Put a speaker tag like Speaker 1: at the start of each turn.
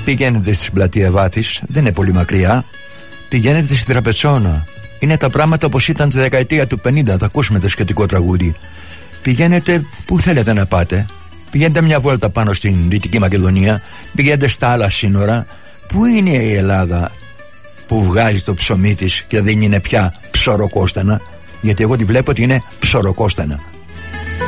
Speaker 1: πηγαίνετε στην πλατεία Βάθης, δεν είναι πολύ μακριά. Πηγαίνετε στην Τραπετσόνα. Είναι τα πράγματα όπως ήταν τη δεκαετία του 50. Θα ακούσουμε το σχετικό τραγούδι. Πηγαίνετε που θέλετε να πάτε. Πηγαίνετε μια βόλτα πάνω στην Δυτική Μακεδονία. Πηγαίνετε στα άλλα σύνορα. Πού είναι η Ελλάδα που βγάζει το ψωμί της και δεν είναι πια ψωροκόστανα? Γιατί εγώ τη βλέπω ότι είναι ψωροκόστανα.